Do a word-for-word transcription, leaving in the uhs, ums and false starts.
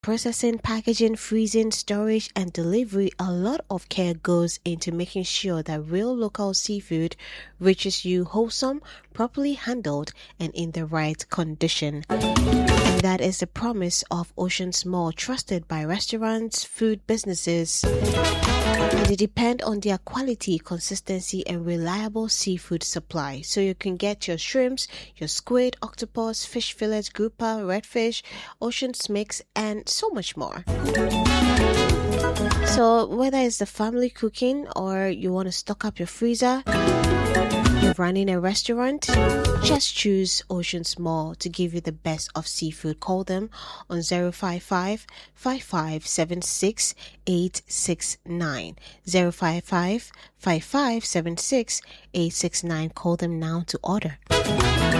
Processing, packaging, freezing, storage, and delivery, a lot of care goes into making sure that real local seafood reaches you wholesome, properly handled, and in the right condition. And that is the promise of Ocean's Mall, trusted by restaurants, food businesses, and they depend on their quality, consistency, and reliable seafood supply. So you can get your shrimps, your squid, octopus, fish fillets, grouper, redfish, Ocean's mix, and so much more. So whether it's the family cooking or you want to stock up your freezer, you're running a restaurant, just choose Ocean's Mall to give you the best of seafood. Call them on zero five five, five five seven six, eight six nine. zero five five, five five seven six, eight six nine. Call them now to order.